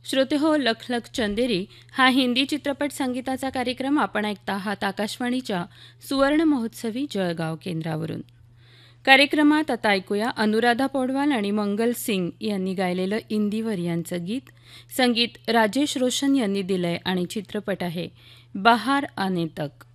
श्रोते हो, लख लख चंदेरी हा हिंदी चित्रपट संगीताचा कार्यक्रम आपण ऐकता आहात आकाशवाणीच्या सुवर्ण महोत्सवी जळगाव केंद्रावरून. कार्यक्रमात आता ऐकूया अनुराधा पौडवाल आणि मंगल सिंग यांनी गायलेलं इंदीवर यांचं गीत. संगीत राजेश रोशन यांनी दिलंय आणि चित्रपट आहे बहार आने तक.